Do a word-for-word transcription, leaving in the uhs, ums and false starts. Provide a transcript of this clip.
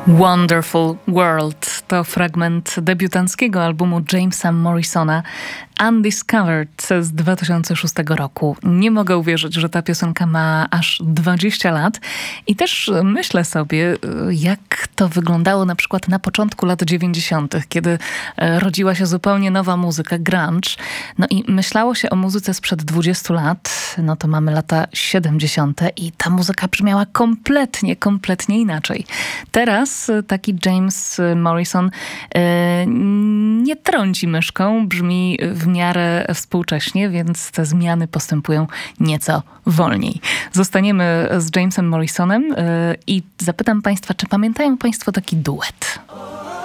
Wonderful World to fragment debiutanckiego albumu Jamesa Morrisona Undiscovered z dwa tysiące szóstego roku. Nie mogę uwierzyć, że ta piosenka ma aż dwadzieścia lat i też myślę sobie, jak to wyglądało na przykład na początku lat dziewięćdziesiątych, kiedy rodziła się zupełnie nowa muzyka, grunge. No i myślało się o muzyce sprzed dwudziestu lat, no to mamy lata siedemdziesiąte i ta muzyka brzmiała kompletnie, kompletnie inaczej. Teraz taki James Morrison e, nie trąci myszką, brzmi w miarę współcześnie, więc te zmiany postępują nieco wolniej. Zostaniemy z Jamesem Morrisonem e, i zapytam Państwa, czy pamiętają Państwo taki duet?